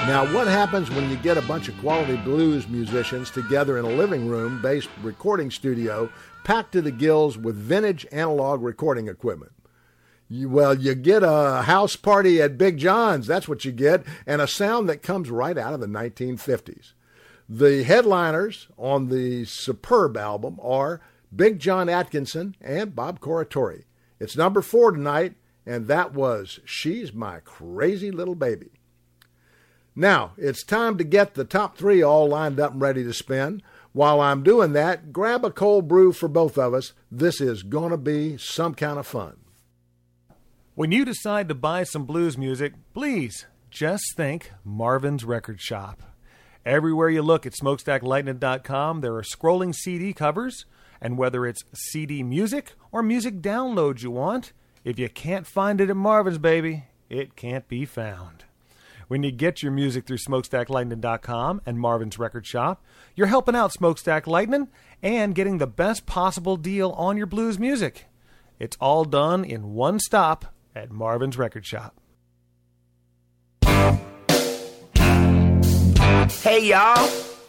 Now, what happens when you get a bunch of quality blues musicians together in a living room-based recording studio packed to the gills with vintage analog recording equipment? You get a house party at Big John's, that's what you get, and a sound that comes right out of the 1950s. The headliners on the Superb album are Big John Atkinson and Bob Corritore. It's number 4 tonight, and that was She's My Crazy Little Baby. Now, it's time to get the top 3 all lined up and ready to spin. While I'm doing that, grab a cold brew for both of us. This is going to be some kind of fun. When you decide to buy some blues music, please just think Marvin's Record Shop. Everywhere you look at SmokestackLightning.com, there are scrolling CD covers, and whether it's CD music or music downloads you want, if you can't find it at Marvin's, baby, it can't be found. When you get your music through SmokestackLightning.com and Marvin's Record Shop, you're helping out Smokestack Lightning and getting the best possible deal on your blues music. It's all done in one stop at Marvin's Record Shop. Hey, y'all.